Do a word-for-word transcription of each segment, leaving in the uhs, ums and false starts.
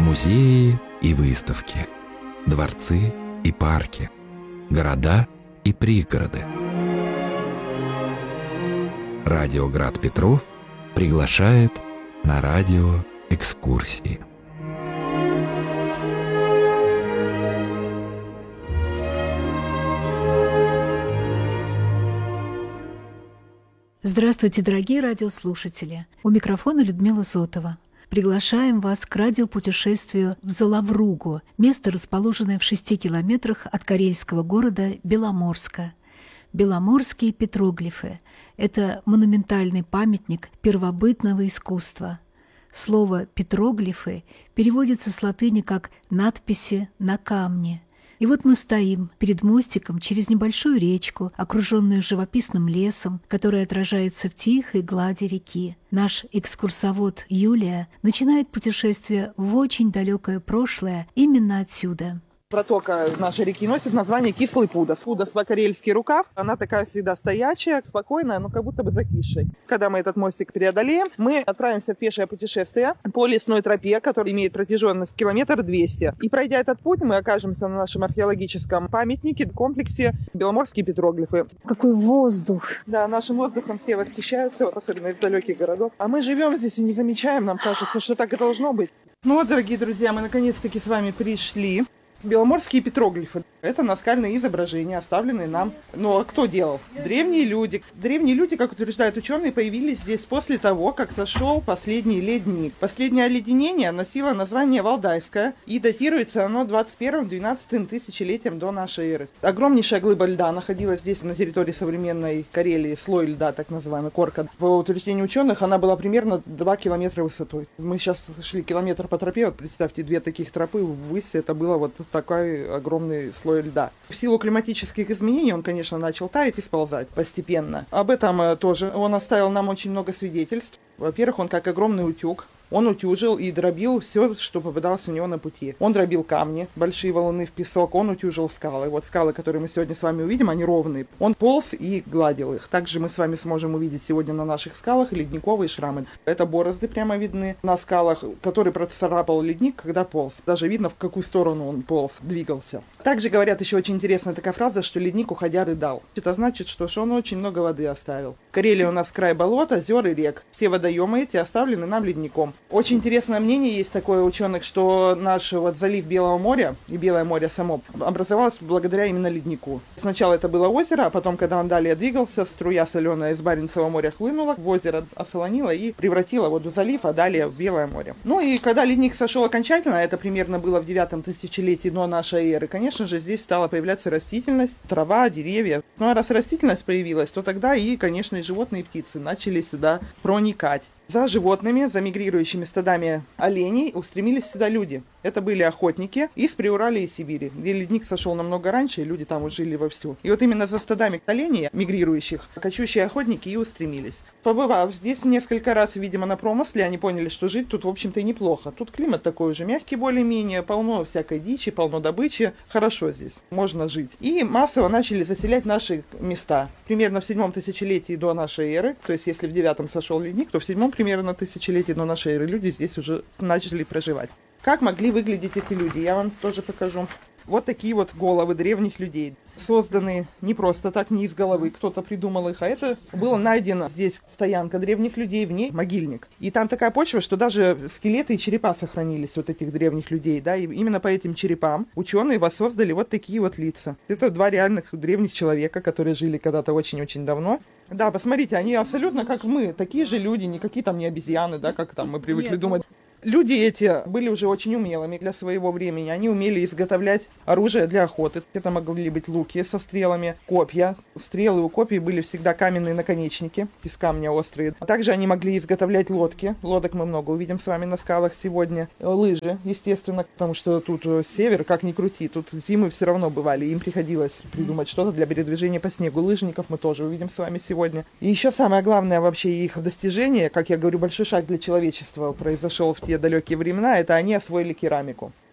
Музеи и выставки, дворцы и парки, города и пригороды. Радио Град Петров приглашает на радиоэкскурсии. Здравствуйте, дорогие радиослушатели! У микрофона Людмила Зотова. Приглашаем вас к радиопутешествию в Залавругу, место, расположенное в шести километрах от карельского города Беломорска. Беломорские петроглифы – это монументальный памятник первобытного искусства. Слово «петроглифы» переводится с латыни как «надписи на камне». И вот мы стоим перед мостиком через небольшую речку, окруженную живописным лесом, который отражается в тихой глади реки. Наш экскурсовод Юлия начинает путешествие в очень далекое прошлое именно отсюда. Протока нашей реки носит название Кислый Пудос. Пудос по-карельски рукав. Она такая всегда стоячая, спокойная, но как будто бы закисшая. Когда мы этот мостик преодолеем, мы отправимся в пешее путешествие по лесной тропе, которая имеет протяженность километр двести. И пройдя этот путь, мы окажемся на нашем археологическом памятнике, комплексе Беломорские петроглифы. Какой воздух! Да, нашим воздухом все восхищаются, особенно из далеких городов. А мы живем здесь и не замечаем, нам кажется, что так и должно быть. Ну вот, дорогие друзья, мы наконец-таки с вами пришли. Беломорские петроглифы – это наскальные изображения, оставленные нам. Но кто делал? Древние люди. Древние люди, как утверждают ученые, появились здесь после того, как сошел последний ледник. Последнее оледенение носило название Валдайское, и датируется оно двадцать первым-двенадцатым тысячелетием до нашей эры. Огромнейшая глыба льда находилась здесь на территории современной Карелии, слой льда, так называемый, корка. По утверждению ученых, она была примерно два километра высотой. Мы сейчас шли километр по тропе, вот представьте, две таких тропы ввысь, это было вот такой огромный слой льда. В силу климатических изменений он, конечно, начал таять и сползать постепенно. Об этом тоже он оставил нам очень много свидетельств. Во-первых, он как огромный утюг. Он утюжил и дробил все, что попадалось у него на пути. Он дробил камни, большие валуны в песок, он утюжил скалы. Вот скалы, которые мы сегодня с вами увидим, они ровные. Он полз и гладил их. Также мы с вами сможем увидеть сегодня на наших скалах ледниковые шрамы. Это борозды прямо видны на скалах, которые процарапал ледник, когда полз. Даже видно, в какую сторону он полз, двигался. Также говорят, еще очень интересная такая фраза, что ледник, уходя, рыдал. Это значит, что, что он очень много воды оставил. Карелия у нас край болот, озер и рек. Все водоемы эти оставлены нам ледником. Очень интересное мнение есть такое у ученых, что наш вот залив Белого моря и Белое море само образовалось благодаря именно леднику. Сначала это было озеро, а потом, когда он далее двигался, струя соленая из Баренцева моря хлынула в озеро, осолонила и превратила вот в залив, а далее в Белое море. Ну и когда ледник сошел окончательно, это примерно было в девятом тысячелетии до нашей эры, конечно же, здесь стала появляться растительность, трава, деревья. Ну а раз растительность появилась, то тогда и, конечно, и животные и птицы начали сюда проникать. За животными, за мигрирующими стадами оленей устремились сюда люди. Это были охотники из Приуралия и Сибири, где ледник сошел намного раньше, и люди там уже жили вовсю. И вот именно за стадами оленей, мигрирующих, кочующие охотники и устремились. Побывав здесь несколько раз, видимо, на промысле, они поняли, что жить тут, в общем-то, и неплохо. Тут климат такой уже мягкий более-менее, полно всякой дичи, полно добычи. Хорошо здесь, можно жить. И массово начали заселять наши места. Примерно в седьмом тысячелетии до нашей эры, то есть если в девятом сошел ледник, то в седьмом примерно тысячелетии до нашей эры люди здесь уже начали проживать. Как могли выглядеть эти люди? Я вам тоже покажу. Вот такие вот головы древних людей. Созданы не просто так, не из головы, кто-то придумал их, а это было найдено здесь стоянка древних людей, в ней могильник. И там такая почва, что даже скелеты и черепа сохранились вот этих древних людей, да, и именно по этим черепам ученые воссоздали вот такие вот лица. Это два реальных древних человека, которые жили когда-то очень-очень давно. Да, посмотрите, они абсолютно как мы, такие же люди, никакие там не обезьяны, да, как там мы привыкли Нет, думать. Люди эти были уже очень умелыми для своего времени. Они умели изготовлять оружие для охоты. Это могли быть луки со стрелами, копья. Стрелы у копий были всегда каменные наконечники, из камня острые. Также они могли изготовлять лодки. Лодок мы много увидим с вами на скалах сегодня. Лыжи, естественно, потому что тут север, как ни крути, тут зимы все равно бывали. Им приходилось придумать что-то для передвижения по снегу. Лыжников мы тоже увидим с вами сегодня. И еще самое главное вообще их достижение, как я говорю, большой шаг для человечества произошел в те далекие времена, это они освоили керамику.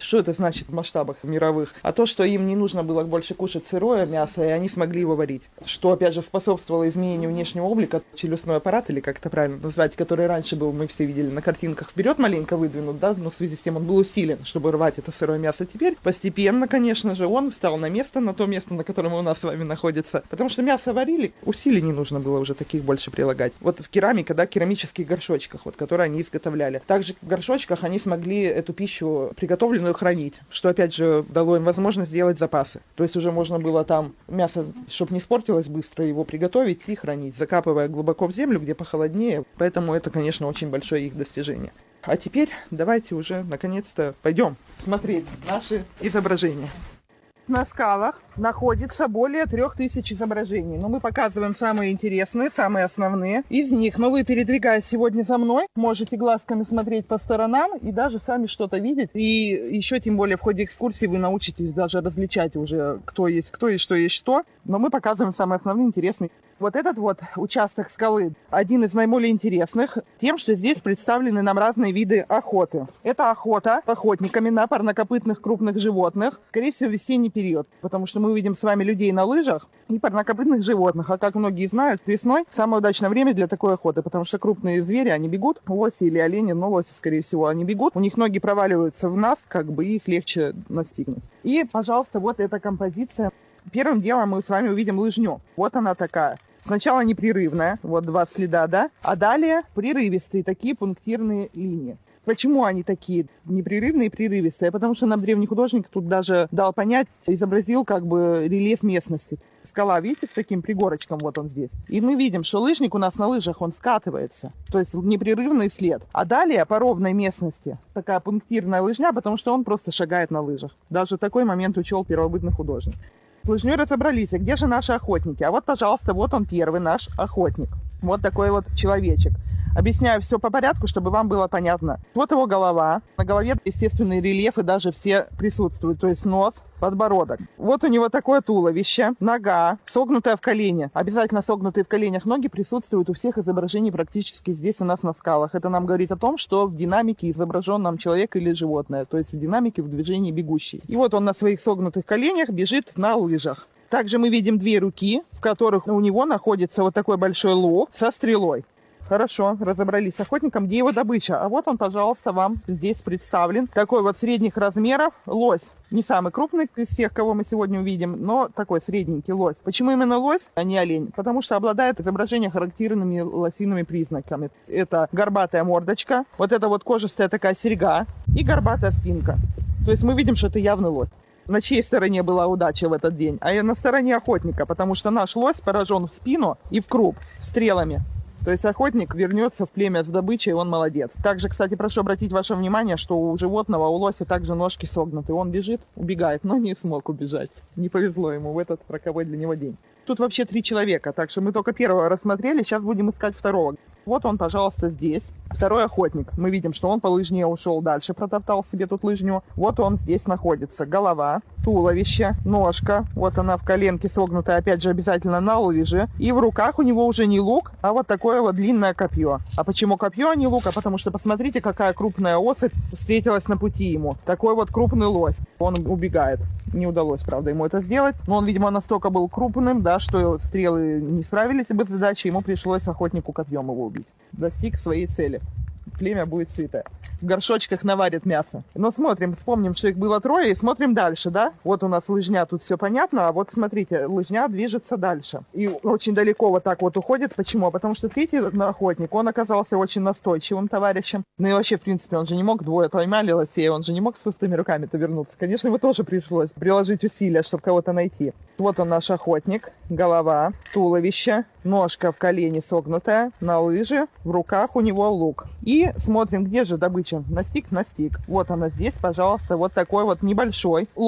Что это значит в масштабах мировых? А то, что им не нужно было больше кушать сырое мясо, и они смогли его варить. Что, опять же, способствовало изменению внешнего облика. Челюстной аппарат, или как это правильно назвать, который раньше был, мы все видели на картинках, вперед маленько выдвинут, да, но в связи с тем он был усилен, чтобы рвать это сырое мясо. Теперь постепенно, конечно же, он встал на место, на то место, на котором у нас с вами находится. Потому что мясо варили, усилий не нужно было уже таких больше прилагать. Вот в керамике, да, керамических горшочках, вот, которые они изготовляли. Также в горшочках они смогли эту пищу приготовленную хранить, что, опять же, дало им возможность сделать запасы. То есть уже можно было там мясо, чтобы не испортилось, быстро его приготовить и хранить, закапывая глубоко в землю, где похолоднее. Поэтому это, конечно, очень большое их достижение. А теперь давайте уже, наконец-то, пойдем смотреть наши изображения. На скалах находится более трех тысяч изображений. Но мы показываем самые интересные, самые основные из них. Но вы, передвигаясь сегодня за мной, можете глазками смотреть по сторонам и даже сами что-то видеть. И еще, тем более, в ходе экскурсии вы научитесь даже различать уже, кто есть кто и что есть что. Но мы показываем самые основные, интересные. Вот этот вот участок скалы один из наиболее интересных тем, что здесь представлены нам разные виды охоты. Это охота охотниками на парнокопытных крупных животных, скорее всего, в весенний период, потому что мы увидим с вами людей на лыжах и парнокопытных животных. А как многие знают, весной самое удачное время для такой охоты, потому что крупные звери, они бегут, лоси или олени, но лоси, скорее всего, они бегут, у них ноги проваливаются в нас, как бы их легче настигнуть. И, пожалуйста, вот эта композиция. Первым делом мы с вами увидим лыжню. Вот она такая. Сначала непрерывная, вот два следа, да, а далее прерывистые, такие пунктирные линии. Почему они такие непрерывные и прерывистые? Потому что нам древний художник тут даже дал понять, изобразил как бы рельеф местности. Скала, видите, с таким пригорочком, вот он здесь. И мы видим, что лыжник у нас на лыжах, он скатывается, то есть непрерывный след. А далее по ровной местности такая пунктирная лыжня, потому что он просто шагает на лыжах. Даже такой момент учел первобытный художник. С лыжней разобрались, а где же наши охотники? А вот, пожалуйста, вот он первый наш охотник. Вот такой вот человечек. Объясняю все по порядку, чтобы вам было понятно. Вот его голова. На голове естественные рельефы даже все присутствуют. То есть нос, подбородок. Вот у него такое туловище, нога, согнутая в колене. Обязательно согнутые в коленях ноги присутствуют у всех изображений практически здесь у нас на скалах. Это нам говорит о том, что в динамике изображен нам человек или животное. То есть в динамике, в движении бегущий. И вот он на своих согнутых коленях бежит на лыжах. Также мы видим две руки, в которых у него находится вот такой большой лук со стрелой. Хорошо, разобрались с охотником, где его добыча. А вот он, пожалуйста, вам здесь представлен. Такой вот средних размеров лось. Не самый крупный из всех, кого мы сегодня увидим, но такой средненький лось. Почему именно лось, а не олень? Потому что обладает изображением характерными лосиными признаками. Это горбатая мордочка, вот это вот кожистая такая серьга и горбатая спинка. То есть мы видим, что это явный лось. На чьей стороне была удача в этот день? А на стороне охотника, потому что наш лось поражен в спину и в круп стрелами. То есть охотник вернется в племя с добычей, он молодец. Также, кстати, прошу обратить ваше внимание, что у животного, у лося также ножки согнуты. Он бежит, убегает, но не смог убежать. Не повезло ему в этот роковой для него день. Тут вообще три человека, так что мы только первого рассмотрели, сейчас будем искать второго. Вот он, пожалуйста, здесь. Второй охотник. Мы видим, что он по лыжне ушел дальше, протоптал себе тут лыжню. Вот он здесь находится. Голова, туловище, ножка. Вот она в коленке согнутая, опять же, обязательно на лыжи. И в руках у него уже не лук, а вот такое вот длинное копье. А почему копье, а не лук? А потому что посмотрите, какая крупная особь встретилась на пути ему. Такой вот крупный лось. Он убегает. Не удалось, правда, ему это сделать. Но он, видимо, настолько был крупным, да, что стрелы не справились бы с задачей. Ему пришлось охотнику копьем его убить. Достиг своей цели. Племя будет сытое. В горшочках наварят мясо. Но смотрим, вспомним, что их было трое, и смотрим дальше, да? Вот у нас лыжня, тут все понятно, а вот смотрите, лыжня движется дальше. И очень далеко вот так вот уходит. Почему? Потому что третий охотник, он оказался очень настойчивым товарищем. Ну и вообще, в принципе, он же не мог, двое поймали лосей, он же не мог с пустыми руками-то вернуться. Конечно, ему тоже пришлось приложить усилия, чтобы кого-то найти. Вот он наш охотник, голова, туловище, ножка в колене согнутая, на лыжи, в руках у него лук. И смотрим, где же добыча. Настиг, настиг. Вот она здесь, пожалуйста, вот такой вот небольшой лось.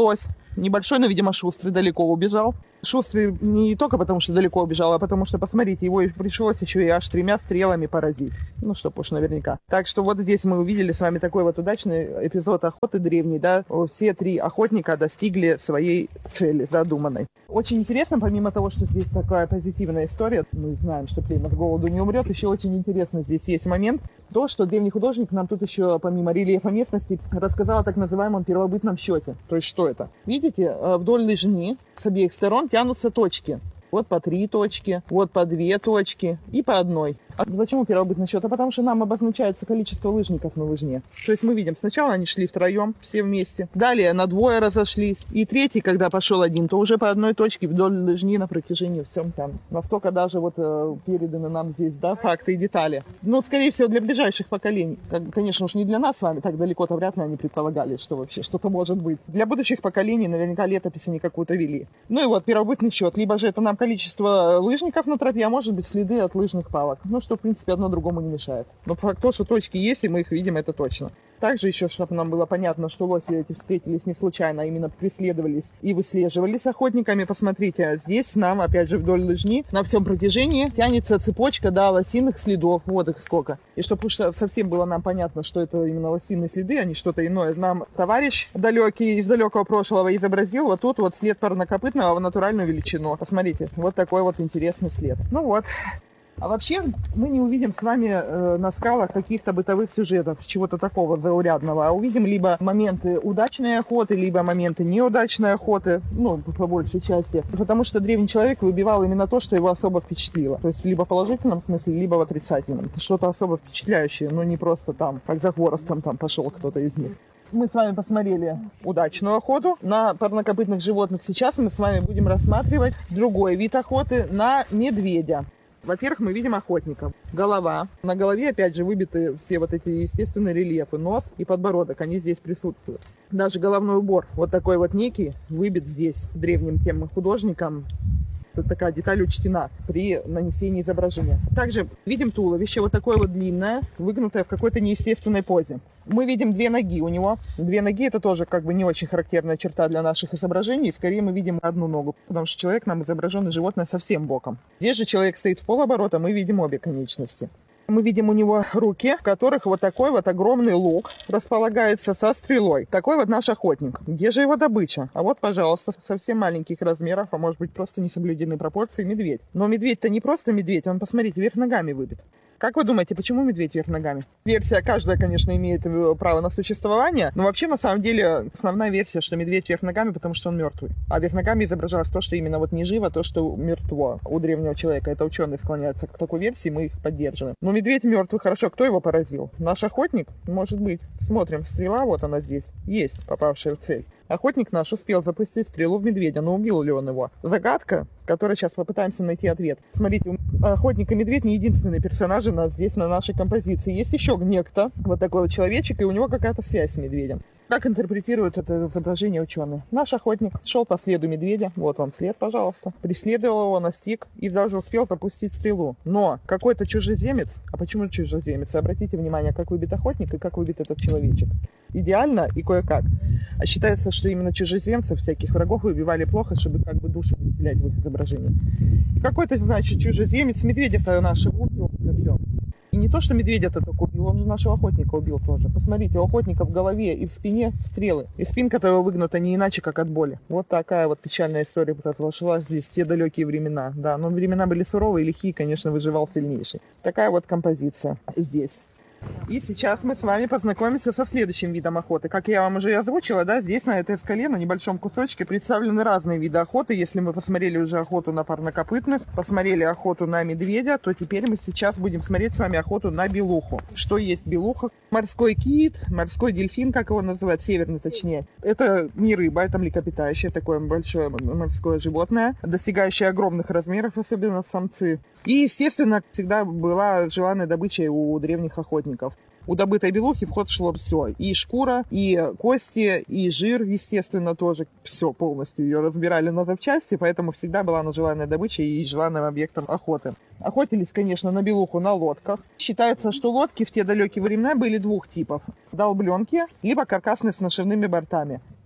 Небольшой, но, видимо, шустрый, далеко убежал. Шустрый не только потому, что далеко убежал, а потому что, посмотрите, его пришлось еще и аж тремя стрелами поразить. Ну, чтоб уж наверняка. Так что вот здесь мы увидели с вами такой вот удачный эпизод охоты древней, да. Все три охотника достигли своей цели задуманной. Очень интересно, помимо того, что здесь такая позитивная история, мы знаем, что племя с голоду не умрет, еще очень интересно здесь есть момент, то, что древний художник нам тут еще, помимо рельефа местности, рассказал о так называемом первобытном счете. То есть что это? Видите, вдоль лыжни с обеих сторон тянутся точки. Вот по три точки, вот по две точки и по одной. А почему первобытный счет? А потому что нам обозначается количество лыжников на лыжне. То есть мы видим, сначала они шли втроем, все вместе. Далее на двое разошлись. И третий, когда пошел один, то уже по одной точке вдоль лыжни на протяжении всем там. Настолько даже вот э, переданы нам здесь, да, факты и детали. Ну, скорее всего, для ближайших поколений. Конечно, уж не для нас с вами, так далеко-то вряд ли они предполагали, что вообще что-то может быть. Для будущих поколений наверняка летопись они какую-то вели. Ну и вот первобытный счет. Либо же это нам количество лыжников на тропе, а может быть следы от лыжных палок. Ну, что, в принципе, одно другому не мешает. Но факт то, что точки есть, и мы их видим, это точно. Также еще, чтобы нам было понятно, что лоси эти встретились не случайно, а именно преследовались и выслеживались охотниками. Посмотрите, здесь нам, опять же, вдоль лыжни на всем протяжении тянется цепочка, да, лосиных следов. Вот их сколько. И чтобы уж совсем было нам понятно, что это именно лосиные следы, а не что-то иное, нам товарищ далекий из далекого прошлого изобразил вот тут вот след парнокопытного в натуральную величину. Посмотрите, вот такой вот интересный след. Ну вот. А вообще мы не увидим с вами э, на скалах каких-то бытовых сюжетов, чего-то такого заурядного, а увидим либо моменты удачной охоты, либо моменты неудачной охоты, ну, по большей части. Потому что древний человек выбивал именно то, что его особо впечатлило. То есть либо в положительном смысле, либо в отрицательном. Что-то особо впечатляющее, но не просто там, как за хворостом там пошел кто-то из них. Мы с вами посмотрели удачную охоту на парнокопытных животных. Сейчас мы с вами будем рассматривать другой вид охоты на медведя. Во-первых, мы видим охотника. Голова. На голове, опять же, выбиты все вот эти естественные рельефы. Нос и подбородок, они здесь присутствуют. Даже головной убор, вот такой вот некий, выбит здесь древним тем художником. Это такая деталь учтена при нанесении изображения. Также видим туловище, вот такое вот длинное, выгнутое в какой-то неестественной позе. Мы видим две ноги у него. Две ноги — это тоже как бы не очень характерная черта для наших изображений. Скорее мы видим одну ногу, потому что человек нам изображен и животное совсем боком. Здесь же человек стоит в полоборота, мы видим обе конечности. Мы видим у него руки, в которых вот такой вот огромный лук располагается со стрелой. Такой вот наш охотник. Где же его добыча? А вот, пожалуйста, совсем маленьких размеров, а может быть просто не соблюдены пропорции, медведь. Но медведь-то не просто медведь, он, посмотрите, вверх ногами выбит. Как вы думаете, почему медведь вверх ногами? Версия каждая, конечно, имеет право на существование, но вообще, на самом деле, основная версия, что медведь вверх ногами, потому что он мертвый. А вверх ногами изображалось то, что именно вот не живо, то, что мертво у древнего человека. Это ученые склоняются к такой версии, мы их поддерживаем. Но медведь мертвый, хорошо, кто его поразил? Наш охотник? Может быть. Смотрим, стрела, вот она здесь, есть, попавшая в цель. Охотник наш успел запустить стрелу в медведя, но убил ли он его? Загадка, которой сейчас попытаемся найти ответ. Смотрите, охотник и медведь не единственные персонажи на, здесь на нашей композиции. Есть еще некто, вот такой вот человечек, и у него какая-то связь с медведем. Как интерпретируют это изображение ученые? Наш охотник шел по следу медведя, вот вам след, пожалуйста, преследовал его, настиг и даже успел запустить стрелу. Но какой-то чужеземец, а почему чужеземец? Обратите внимание, как выбит охотник и как выбит этот человечек. Идеально и кое-как. А считается, что именно чужеземцев, всяких врагов выбивали плохо, чтобы как бы душу не вселять в их изображение. И какой-то, значит, чужеземец медведя-то нашего убил копьем. И не то, что медведя-то только убил, он же нашего охотника убил тоже. Посмотрите, у охотника в голове и в спине стрелы. И спинка-то его выгнута не иначе, как от боли. Вот такая вот печальная история произошла здесь в те далекие времена. Да, но времена были суровые, лихие, конечно, выживал сильнейший. Такая вот композиция здесь. И сейчас мы с вами познакомимся со следующим видом охоты. Как я вам уже озвучила, да, здесь на этой скале, на небольшом кусочке, представлены разные виды охоты. Если мы посмотрели уже охоту на парнокопытных, посмотрели охоту на медведя, то теперь мы сейчас будем смотреть с вами охоту на белуху. Что есть белуха? Морской кит, морской дельфин, как его называют, северный точнее. Это не рыба, это млекопитающее, такое большое морское животное, достигающее огромных размеров, особенно самцы. И, естественно, всегда была желанной добычей у древних охотников. У добытой белухи в ход шло все. И шкура, и кости, и жир, естественно, тоже. Все полностью ее разбирали на запчасти, поэтому всегда была она желанной добычей и желанным объектом охоты. Охотились, конечно, на белуху на лодках. Считается, что лодки в те далекие времена были двух типов. Долбленки, либо каркасные с нашивными бортами.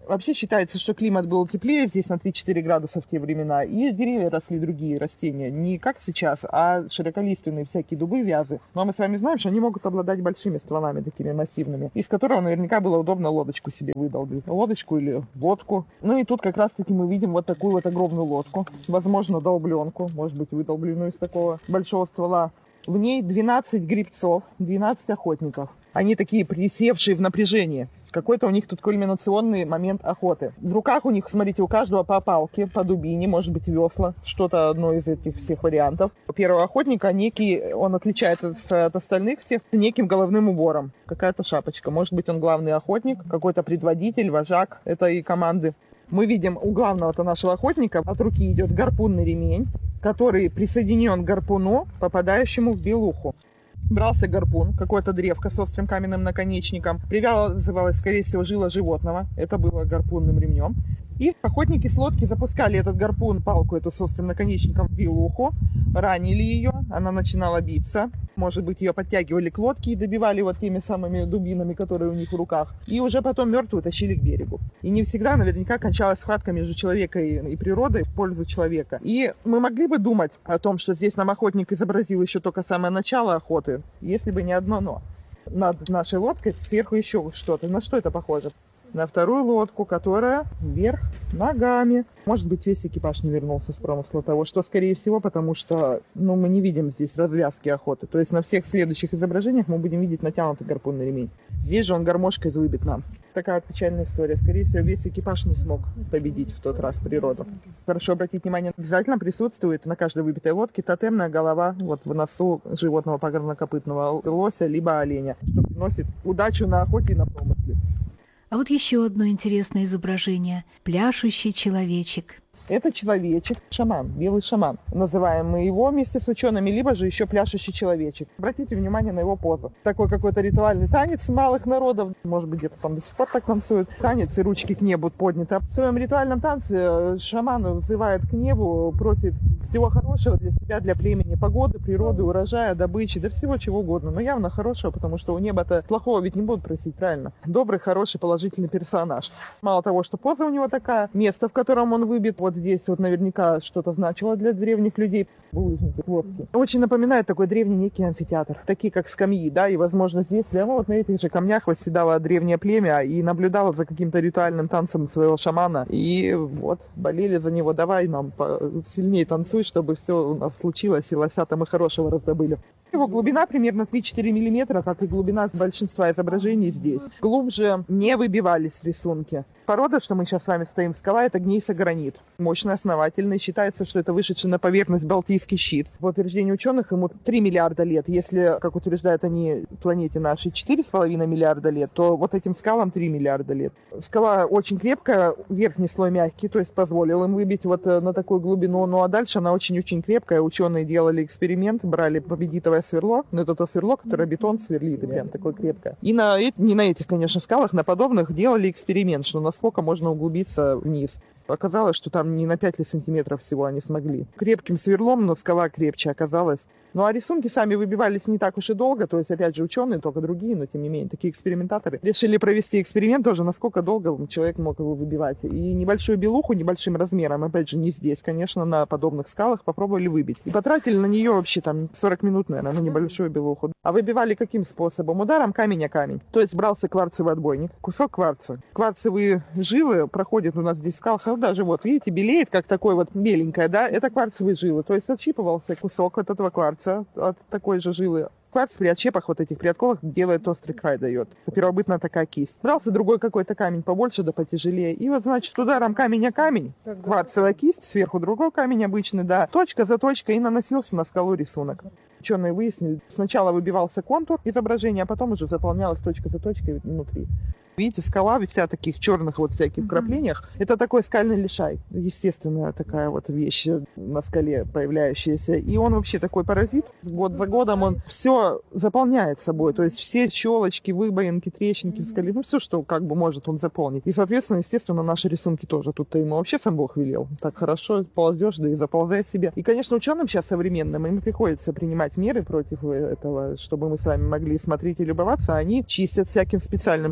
Вообще считается, что климат был теплее здесь на три-четыре градуса в те времена, и деревья росли другие растения, не как сейчас, а широколиственные всякие дубы, вязы. Но мы с вами знаем, что они могут обладать большими стволами, такими массивными, из которого наверняка было удобно лодочку себе выдолбить. Лодочку или лодку. Ну и тут как раз-таки мы видим вот такую вот огромную лодку, возможно, долбленку, может быть, выдолбленную из такого большого ствола. В ней двенадцать гребцов, двенадцать охотников. Они такие присевшие в напряжении. Какой-то у них тут кульминационный момент охоты. В руках у них, смотрите, у каждого по палке, по дубине, может быть, весла. Что-то одно из этих всех вариантов. У первого охотника некий, он отличается от остальных всех неким головным убором. Какая-то шапочка. Может быть, он главный охотник, какой-то предводитель, вожак этой команды. Мы видим, у главного-то нашего охотника от руки идет гарпунный ремень, который присоединен к гарпуну, попадающему в белуху. Брался гарпун, какое-то древко с острым каменным наконечником. Привязывалась, скорее всего, жила животного. Это было гарпунным ремнем. И охотники с лодки запускали этот гарпун, палку эту с острым наконечником в белуху, ранили ее, она начинала биться. Может быть, ее подтягивали к лодке и добивали вот теми самыми дубинами, которые у них в руках. И уже потом мертвую тащили к берегу. И не всегда наверняка кончалась схватка между человеком и природой в пользу человека. И мы могли бы думать о том, что здесь нам охотник изобразил еще только самое начало охоты, если бы не одно «но». Над нашей лодкой сверху еще что-то. На что это похоже? На вторую лодку, которая вверх ногами. Может быть, весь экипаж не вернулся с промысла того, что, скорее всего, потому что ну, мы не видим здесь развязки охоты. То есть на всех следующих изображениях мы будем видеть натянутый гарпунный ремень. Здесь же он гармошкой выбит нам. Такая вот печальная история. Скорее всего, весь экипаж не смог победить в тот раз природу. Хорошо обратить внимание, обязательно присутствует на каждой выбитой лодке тотемная голова вот в носу животного парнокопытного лося либо оленя, что приносит удачу на охоте и на промысле. А вот еще одно интересное изображение – пляшущий человечек. Это человечек, шаман, белый шаман. Называем мы его вместе с учеными, либо же еще пляшущий человечек. Обратите внимание на его позу. Такой какой-то ритуальный танец малых народов. Может быть, где-то там до сих пор так танцуют. Танец и ручки к небу подняты. В своем ритуальном танце шаман взывает к небу, просит всего хорошего для себя, для племени, погоды, природы, урожая, добычи, да всего чего угодно. Но явно хорошего, потому что у неба-то плохого ведь не будут просить, правильно? Добрый, хороший, положительный персонаж. Мало того, что поза у него такая, место, в котором он выбит, вот здесь вот наверняка что-то значило для древних людей. Булыжники, плоские. Очень напоминает такой древний некий амфитеатр. Такие как скамьи, да, и возможно здесь прямо вот на этих же камнях восседало древнее племя и наблюдало за каким-то ритуальным танцем своего шамана. И вот болели за него, давай нам сильнее танцуй, чтобы все у нас случилось, и лося-то мы хорошего раздобыли. Его глубина примерно три-четыре миллиметра, как и глубина большинства изображений здесь. Глубже не выбивались рисунки. Порода, что мы сейчас с вами стоим, скала, это гнейсогранит. Мощный, основательный. Считается, что это вышедший на поверхность Балтийский щит. По утверждению ученых, ему три миллиарда лет. Если, как утверждают они, планете нашей четыре с половиной миллиарда лет, то вот этим скалам три миллиарда лет. Скала очень крепкая, верхний слой мягкий, то есть позволил им выбить вот на такую глубину. Ну а дальше она очень-очень крепкая. Ученые делали эксперимент, брали победитовое сверло. Но это то сверло, которое бетон сверлит, и прям такое крепкое. И на, не на этих, конечно, скалах, на подобных делали эксперимент, что насколько можно углубиться вниз. Оказалось, что там не на пять сантиметров всего они смогли. Крепким сверлом, но скала крепче оказалась. Ну а рисунки сами выбивались не так уж и долго. То есть, опять же, ученые, только другие, но тем не менее, такие экспериментаторы решили провести эксперимент тоже, насколько долго человек мог его выбивать. И небольшую белуху, небольшим размером, опять же, не здесь, конечно, на подобных скалах попробовали выбить. И потратили на нее вообще там сорок минут, наверное, на небольшую белуху. А выбивали каким способом? Ударом камень о камень. То есть брался кварцевый отбойник, кусок кварца. Кварцевые жилы проходят у нас здесь в скалах. Даже вот, видите, белеет, как такой вот беленькое, да, это кварцевые жилы. То есть отщипывался кусок от этого кварца, от такой же жилы. Кварц при отщепах вот этих, при отковах делает острый край, дает. Первобытная такая кисть. Брался другой какой-то камень побольше да потяжелее. И вот, значит, ударом камень о камень, кварцевая кисть, сверху другой камень обычный, да, точка за точкой, и наносился на скалу рисунок. Ученые выяснили, сначала выбивался контур изображения, а потом уже заполнялась точка за точкой внутри. Видите, скала вся в таких черных вот всяких вкраплениях. Mm-hmm. Это такой скальный лишай. Естественная такая вот вещь на скале появляющаяся. И он вообще такой паразит. Год за годом он все заполняет собой. То есть все щелочки, выбоинки, трещинки mm-hmm. в скале. Ну все, что как бы может он заполнить. И, соответственно, естественно, наши рисунки тоже. Тут-то ему вообще сам Бог велел. Так хорошо ползешь, да и заползай себе. И, конечно, ученым сейчас современным им приходится принимать меры против этого, чтобы мы с вами могли смотреть и любоваться. Они чистят всяким специальным своим методом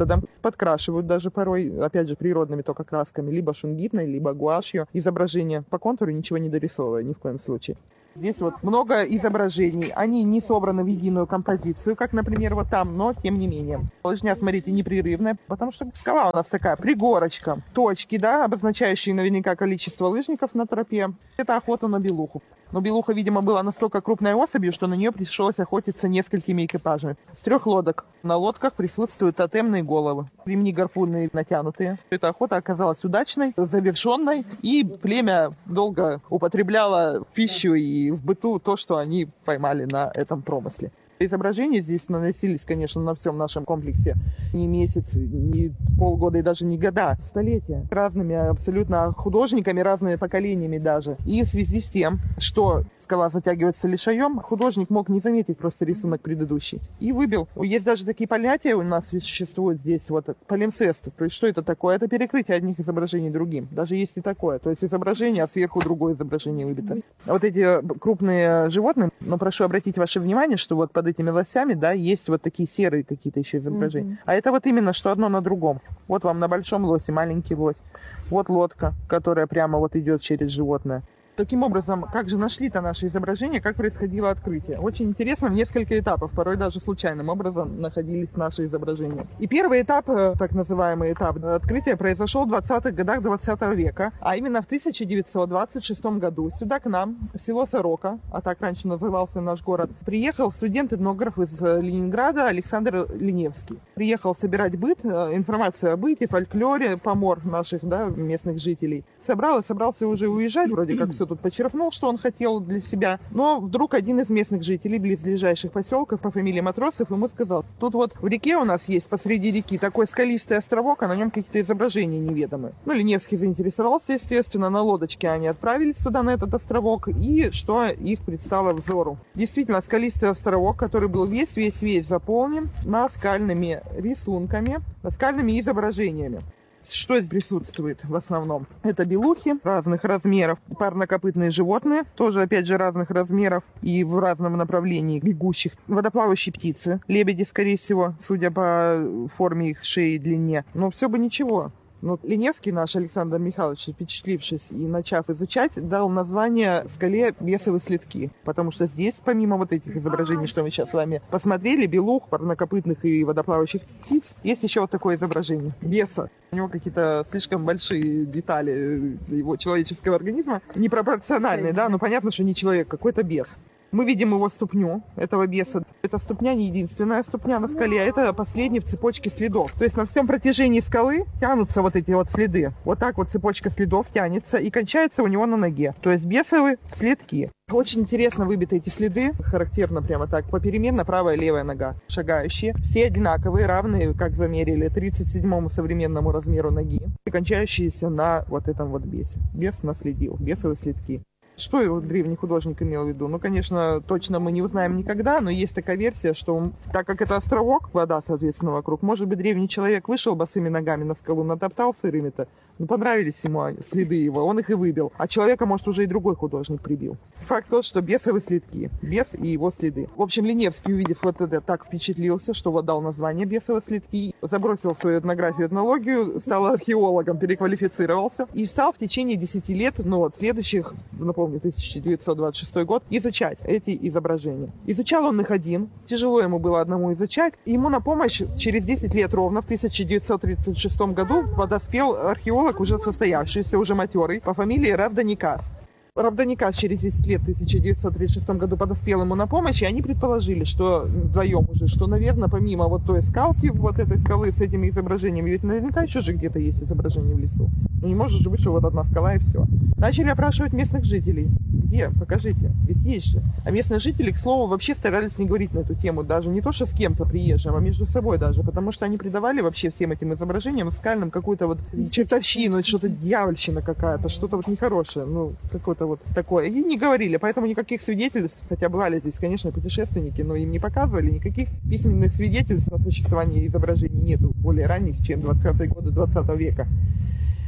методом. Подкрашивают даже порой, опять же, природными только красками, либо шунгитной, либо гуашью. Изображение по контуру, ничего не дорисовывая ни в коем случае. Здесь вот много изображений, они не собраны в единую композицию, как, например, вот там, но тем не менее. Лыжня, смотрите, непрерывная, потому что скала у нас такая, пригорочка, точки, да, обозначающие наверняка количество лыжников на тропе. Это охота на белуху. Но белуха, видимо, была настолько крупной особью, что на нее пришлось охотиться несколькими экипажами. С трех лодок. На лодках присутствуют тотемные головы. Ремни гарпунные натянутые. Эта охота оказалась удачной, завершенной, и племя долго употребляло в пищу и в быту то, что они поймали на этом промысле. Изображения здесь наносились, конечно, на всем нашем комплексе не месяц, не полгода и даже не года, столетия. Разными абсолютно художниками, разными поколениями даже. И в связи с тем, что скала затягивается лишаем, художник мог не заметить просто рисунок предыдущий и выбил. Есть даже такие понятия у нас существуют здесь, вот полимсест. То есть что это такое? Это перекрытие одних изображений другим. Даже есть и такое. То есть изображение, а сверху другое изображение выбито. Вот эти крупные животные, но прошу обратить ваше внимание, что вот под этими лосями, да, есть вот такие серые какие-то еще изображения. Mm-hmm. А это вот именно что одно на другом. Вот вам на большом лосе маленький лось. Вот лодка, которая прямо вот идет через животное. Таким образом, как же нашли-то наши изображения, как происходило открытие? Очень интересно, в несколько этапов, порой даже случайным образом находились наши изображения. И первый этап, так называемый этап открытия, произошел в двадцатых годах двадцатого века, а именно в тысяча девятьсот двадцать шестом году сюда к нам, в село Сорока, а так раньше назывался наш город, приехал студент-этнограф из Ленинграда Александр Леневский. Приехал собирать быт, информацию о быте, фольклоре, помор наших, да, местных жителей. Собрал и собрался уже уезжать, вроде как все тут почерпнул, что он хотел для себя. Но вдруг один из местных жителей близлежащих поселков по фамилии Матросов ему сказал: тут вот в реке у нас есть, посреди реки, такой скалистый островок, а на нем какие-то изображения неведомые. Ну, Леневский заинтересовался, естественно, на лодочке они отправились туда, на этот островок, и что их предстало взору? Действительно, скалистый островок, который был весь-весь-весь заполнен наскальными рисунками, наскальными изображениями. Что здесь присутствует в основном? Это белухи разных размеров, парнокопытные животные, тоже опять же разных размеров и в разном направлении бегущих, водоплавающие птицы, лебеди, скорее всего, судя по форме их шеи и длине. Но все бы ничего. Но Леневский наш Александр Михайлович, впечатлившись и начав изучать, дал название скале Бесовы следки. Потому что здесь, помимо вот этих изображений, что мы сейчас с вами посмотрели, белух, парнокопытных и водоплавающих птиц, есть еще вот такое изображение. Беса. У него какие-то слишком большие детали его человеческого организма, непропорциональные, да, но понятно, что не человек, какой-то бес. Мы видим его ступню, этого беса. Эта ступня не единственная ступня на скале, а это последняя в цепочке следов. То есть на всем протяжении скалы тянутся вот эти вот следы. Вот так вот цепочка следов тянется и кончается у него на ноге. То есть бесовые следки. Очень интересно выбиты эти следы, характерно прямо так, попеременно правая и левая нога, шагающие. Все одинаковые, равные, как замерили, тридцать седьмому современному размеру ноги, и кончающиеся на вот этом вот бесе. Бес наследил, бесовые следки. Что его древний художник имел в виду? Ну, конечно, точно мы не узнаем никогда, но есть такая версия, что так как это островок, вода, соответственно, вокруг, может быть, древний человек вышел босыми ногами на скалу, натоптал сырыми-то, ну, понравились ему следы его, он их и выбил. А человека, может, уже и другой художник прибил. Факт тот, что бесовые следки, бес и его следы. В общем, Леневский, увидев вот это, так впечатлился, что вот дал название бесовые следки, забросил свою этнографию, этнологию, стал археологом, переквалифицировался и стал в течение десяти лет, ну вот, следующих, напомню, тысяча девятьсот двадцать шестой год, изучать эти изображения. Изучал он их один, тяжело ему было одному изучать, и ему на помощь через десять лет ровно, в тысяча девятьсот тридцать шестом году, подоспел археолог, уже состоявшийся, уже матерый, по фамилии Равданикас. Равданикас через десять лет в тысяча девятьсот тридцать шестом году подоспел ему на помощь, и они предположили, что вдвоем уже, что, наверное, помимо вот той скалки, вот этой скалы с этими изображениями, ведь наверняка еще же где-то есть изображение в лесу. Ну не может же быть, что вот одна скала и все. Начали опрашивать местных жителей. Где? Покажите. Ведь есть же. А местные жители, к слову, вообще старались не говорить на эту тему. Даже не то, что с кем-то приезжим, а между собой даже. Потому что они придавали вообще всем этим изображениям скальным какую-то вот чертовщину, что-то дьявольщина какая-то, что-то вот нехорошее. Ну, какое-то вот такое. И не говорили. Поэтому никаких свидетельств, хотя бывали здесь, конечно, путешественники, но им не показывали. Никаких письменных свидетельств о существовании изображений нету более ранних, чем двадцатые годы двадцатого века.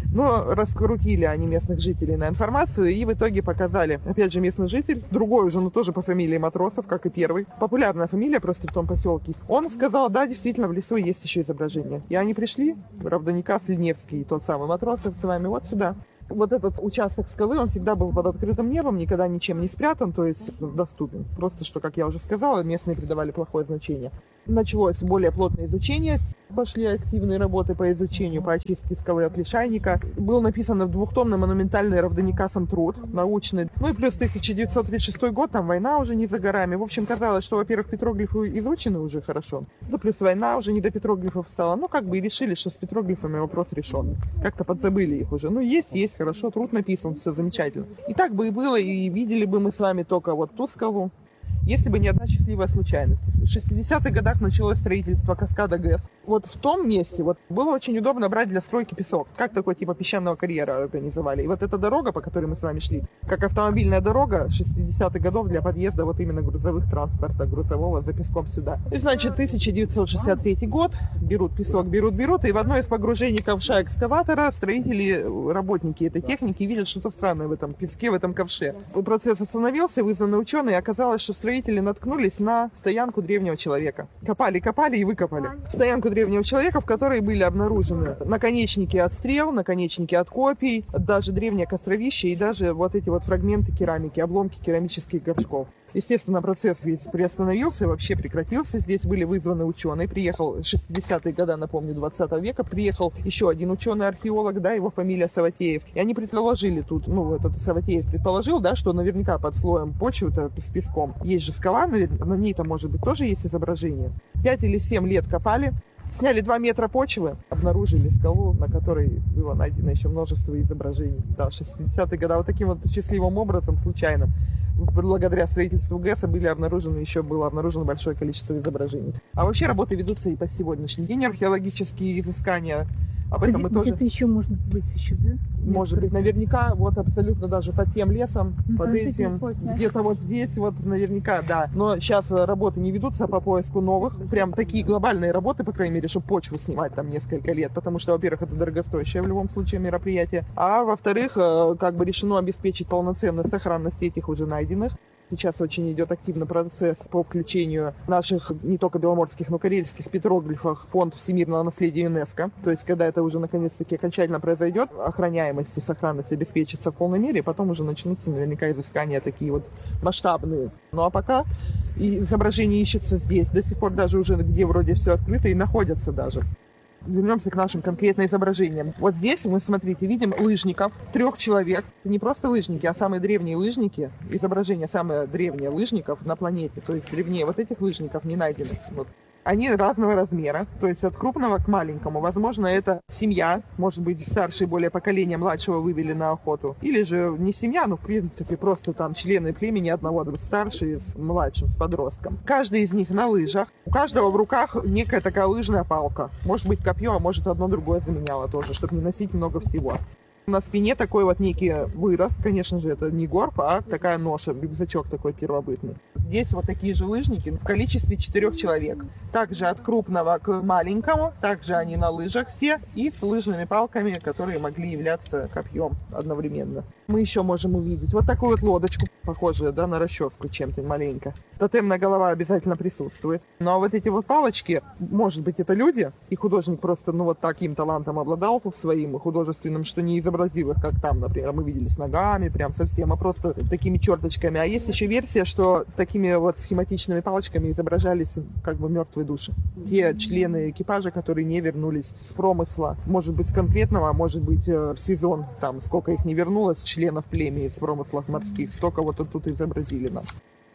Но раскрутили они местных жителей на информацию и в итоге показали, опять же, местный житель, другой уже, но тоже по фамилии Матросов, как и первый. Популярная фамилия просто в том поселке. Он сказал, да, действительно, в лесу есть еще изображение. И они пришли, Равданика, Слиневский, тот самый Матросов с вами вот сюда. Вот этот участок скалы, он всегда был под открытым небом, никогда ничем не спрятан, то есть доступен. Просто что, как я уже сказала, местные придавали плохое значение. Началось более плотное изучение, пошли активные работы по изучению, по очистке скалы от лишайника. Был написан двухтомный монументальный Равданикасом труд, научный. Ну и плюс тысяча девятьсот тридцать шестой год, там война уже не за горами. В общем, казалось, что, во-первых, петроглифы изучены уже хорошо, да плюс война уже не до петроглифов стала. Ну, как бы и решили, что с петроглифами вопрос решен. Как-то подзабыли их уже. Ну, есть, есть, хорошо, труд написан, все замечательно. И так бы и было, и видели бы мы с вами только вот ту скалу, если бы не одна счастливая случайность. В шестидесятых годах началось строительство каскада ГЭС. Вот в том месте вот было очень удобно брать для стройки песок. Как такой типа песчаного карьера организовали. И вот эта дорога, по которой мы с вами шли, как автомобильная дорога шестидесятых годов для подъезда вот именно грузовых транспорта, грузового за песком сюда. И значит, тысяча девятьсот шестьдесят третий год, берут песок, берут, берут, и в одно из погружений ковша экскаватора строители, работники этой техники видят что-то странное в этом песке, в этом ковше. Процесс остановился, вызваны ученые, и оказалось, что строители наткнулись на стоянку древнего человека. Копали, копали и выкопали. Стоянку древнего человека, в которой были обнаружены наконечники от стрел, наконечники от копий, даже древнее костровище и даже вот эти вот фрагменты керамики, обломки керамических горшков. Естественно, процесс весь приостановился, вообще прекратился. Здесь были вызваны ученые. Приехал в шестидесятые годы, напомню, двадцатого века. Приехал еще один ученый-археолог, да, его фамилия Саватеев. И они предположили тут, ну, этот Саватеев предположил, да, что наверняка под слоем почвы-то с песком есть же скала, на ней-то, может быть, тоже есть изображение. Пять или семь лет копали. Сняли два метра почвы, обнаружили скалу, на которой было найдено еще множество изображений. Да, шестидесятые годы. Вот таким вот счастливым образом, случайным, благодаря строительству ГЭСа были обнаружены, еще было обнаружено большое количество изображений. А вообще работы ведутся и по сегодняшний день, археологические изыскания. Об этом Где, мы тоже... Где-то еще может быть еще, да? Может быть, наверняка, вот абсолютно даже под тем лесом, Ну, под этим, где-то вот здесь, вот наверняка, да. Но сейчас работы не ведутся по поиску новых, прям такие глобальные работы, по крайней мере, чтобы почву снимать там несколько лет, потому что, во-первых, это дорогостоящее в любом случае мероприятие, а во-вторых, как бы решено обеспечить полноценную сохранность этих уже найденных. Сейчас очень идет активный процесс по включению наших не только беломорских, но и карельских петроглифов в фонд всемирного наследия ЮНЕСКО. То есть, когда это уже наконец-таки окончательно произойдет, охраняемость и сохранность обеспечится в полной мере, и потом уже начнутся наверняка изыскания такие вот масштабные. Ну а пока изображения ищутся здесь, до сих пор даже уже где вроде все открыто и находятся даже. Вернемся к нашим конкретным изображениям. Вот здесь мы, смотрите, видим лыжников, трех человек. Это не просто лыжники, а самые древние лыжники. Изображение самое древнее лыжников на планете. То есть древнее вот этих лыжников не найдено. Вот. Они разного размера, то есть от крупного к маленькому. Возможно, это семья, может быть, старшее более поколение младшего вывели на охоту. Или же не семья, но в принципе просто там члены племени одного, старшие с младшим, с подростком. Каждый из них на лыжах. У каждого в руках некая такая лыжная палка. Может быть копье, а может одно другое заменяло тоже, чтобы не носить много всего. На спине такой вот некий вырос, конечно же, это не горб, а такая ноша, рюкзачок такой первобытный. Здесь вот такие же лыжники в количестве четырех человек. Также от крупного к маленькому, также они на лыжах все и с лыжными палками, которые могли являться копьем одновременно. Мы еще можем увидеть вот такую вот лодочку, похожую, да, на расческу чем-то маленько. Тотемная голова обязательно присутствует. Ну а вот эти вот палочки, может быть, это люди, и художник просто, ну, вот таким талантом обладал своим художественным, что не изобразил их, как там, например, мы видели с ногами, прям совсем, а просто такими черточками. А есть еще версия, что такими вот схематичными палочками изображались как бы мертвые души. Те члены экипажа, которые не вернулись с промысла, может быть, с конкретного, а может быть, в сезон, там, сколько их не вернулось, членов племени с промыслов морских, столько вот тут изобразили нам.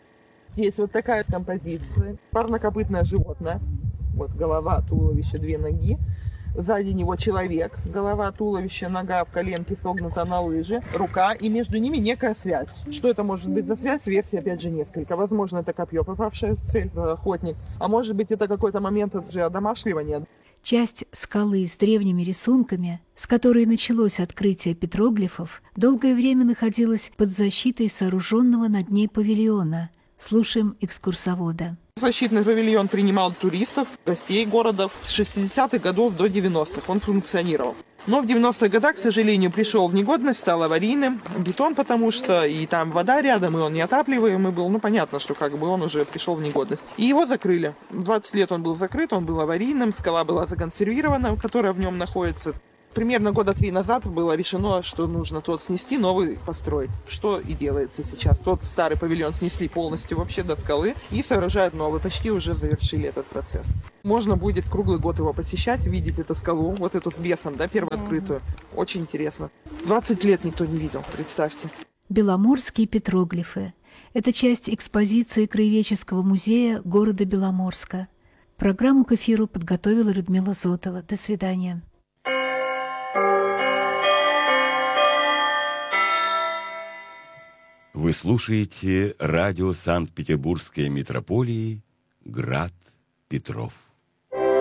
Здесь вот такая композиция. Парнокопытное животное. Вот голова, туловище, две ноги. Сзади него человек. Голова, туловище, нога в коленке согнута на лыжи. Рука. И между ними некая связь. Что это может быть за связь? Версий опять же несколько. Возможно, это копье, попавшее в цель, охотник. А может быть, это какой-то момент уже одомашливания. Часть скалы с древними рисунками, с которой началось открытие петроглифов, долгое время находилась под защитой сооруженного над ней павильона. Слушаем экскурсовода. Защитный павильон принимал туристов, гостей города с шестидесятых годов до девяностых. Он функционировал. Но в девяностых годах, к сожалению, пришел в негодность, стал аварийным. Бетон, потому что и там вода рядом, и он неотапливаемый был. Ну, понятно, что как бы он уже пришел в негодность. И его закрыли. двадцать лет он был закрыт, он был аварийным, скала была законсервирована, которая в нем находится. Примерно года три назад было решено, что нужно тот снести, новый построить. Что и делается сейчас. Тот старый павильон снесли полностью вообще до скалы и сооружают новый. Почти уже завершили этот процесс. Можно будет круглый год его посещать, видеть эту скалу, вот эту с бесом, да, первооткрытую. Очень интересно. двадцать лет никто не видел, представьте. Беломорские петроглифы. Это часть экспозиции Краеведческого музея города Беломорска. Программу к эфиру подготовила Людмила Зотова. До свидания. Вы слушаете радио Санкт-Петербургской митрополии «Град Петров».